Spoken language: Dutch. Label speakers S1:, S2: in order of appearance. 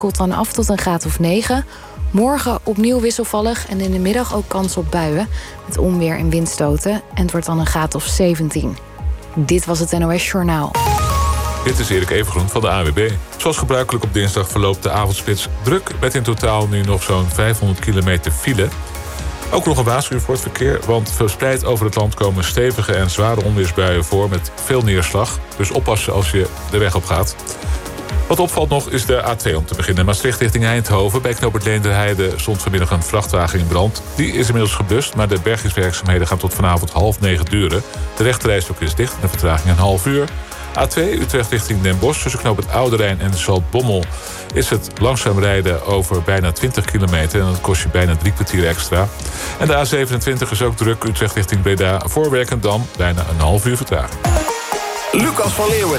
S1: koelt dan af tot een graad of 9. Morgen opnieuw wisselvallig en in de middag ook kans op buien. Met onweer en windstoten. En het wordt dan een graad of 17. Dit was het NOS Journaal.
S2: Dit is Erik Evengroen van de ANWB. Zoals gebruikelijk op dinsdag verloopt de avondspits druk... met in totaal nu nog zo'n 500 kilometer file. Ook nog een waarschuwing voor het verkeer... want verspreid over het land komen stevige en zware onweersbuien voor... met veel neerslag, dus oppassen als je de weg op gaat. Wat opvalt nog is de A2 om te beginnen. Maastricht richting Eindhoven. Bij knooppunt Leenderheide stond vanmiddag een vrachtwagen in brand. Die is inmiddels geblust, maar de bergingswerkzaamheden gaan tot vanavond 8:30 duren. De rechterrijstrook is dicht, de vertraging een half uur. A2 Utrecht richting Den Bosch. Tussen knooppunt Oude Rijn en Zaltbommel is het langzaam rijden over bijna 20 kilometer. En dat kost je bijna 3 kwartier extra. En de A27 is ook druk. Utrecht richting Breda. Voor Werkendam bijna een half uur vertraging.
S3: Lucas van Leeuwen